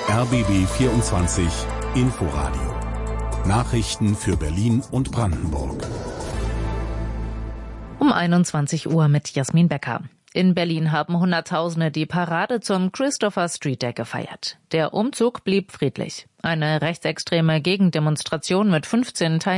RBB 24 Inforadio. Nachrichten für Berlin und Brandenburg. Um 21 Uhr mit Jasmin Becker. In Berlin haben Hunderttausende die Parade zum Christopher Street Day gefeiert. Der Umzug blieb friedlich. Eine rechtsextreme Gegendemonstration mit 15